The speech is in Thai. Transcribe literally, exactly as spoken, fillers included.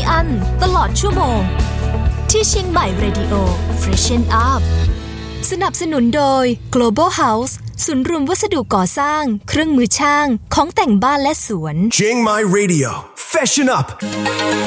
อั้นตลอดชั่วโมงที่เชียงใหม่ Radio Freshen Up สนับสนุนโดย Global House ศูนย์รวมวัสดุก่อสร้างเครื่องมือช่างของแต่งบ้านและสวนเชียงใหม่ Radio Freshen Up